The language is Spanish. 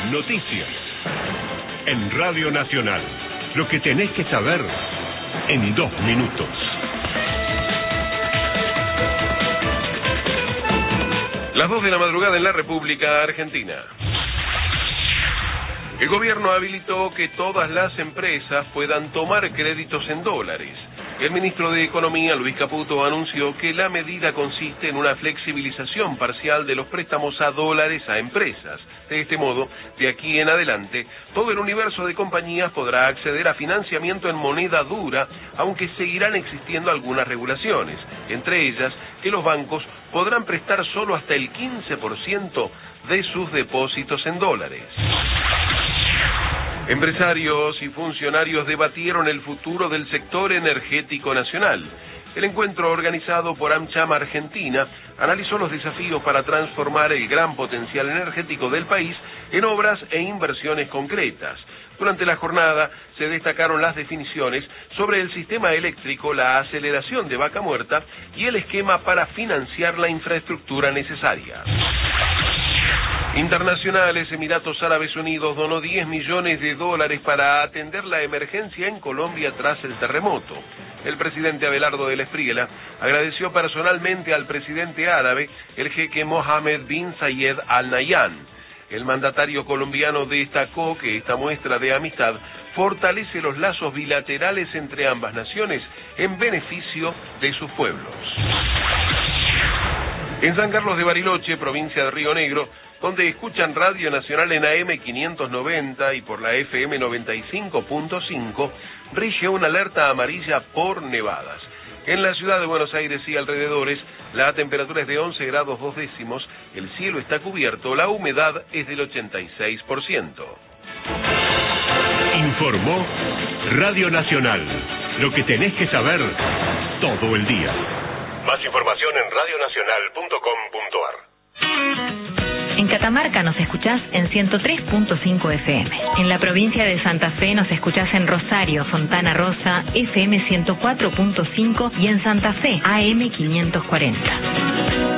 Noticias. En Radio Nacional. Lo que tenés que saber en 2 minutos. Las 2 de la madrugada en la República Argentina. El gobierno habilitó que todas las empresas puedan tomar créditos en dólares. El ministro de Economía, Luis Caputo, anunció que la medida consiste en una flexibilización parcial de los préstamos a dólares a empresas. De este modo, de aquí en adelante, todo el universo de compañías podrá acceder a financiamiento en moneda dura, aunque seguirán existiendo algunas regulaciones, entre ellas que los bancos podrán prestar solo hasta el 15% de sus depósitos en dólares. Empresarios y funcionarios debatieron el futuro del sector energético nacional. El encuentro organizado por AmCham Argentina analizó los desafíos para transformar el gran potencial energético del país en obras e inversiones concretas. Durante la jornada se destacaron las definiciones sobre el sistema eléctrico, la aceleración de Vaca Muerta y el esquema para financiar la infraestructura necesaria. Internacionales, Emiratos Árabes Unidos donó $10 millones para atender la emergencia en Colombia tras el terremoto. El presidente Abelardo del Espriella agradeció personalmente al presidente árabe, el jeque Mohammed bin Zayed Al Nahyan. El mandatario colombiano destacó que esta muestra de amistad fortalece los lazos bilaterales entre ambas naciones en beneficio de sus pueblos. En San Carlos de Bariloche, provincia de Río Negro, donde escuchan Radio Nacional en AM 590 y por la FM 95.5, rige una alerta amarilla por nevadas. En la ciudad de Buenos Aires y alrededores, la temperatura es de 11 grados 2 décimos, el cielo está cubierto, la humedad es del 86%. Informó Radio Nacional. Lo que tenés que saber todo el día. Más información en radionacional.com.ar. En Catamarca nos escuchás en 103.5 FM. En la provincia de Santa Fe nos escuchás en Rosario, Fontana Rosa, FM 104.5 y en Santa Fe, AM 540.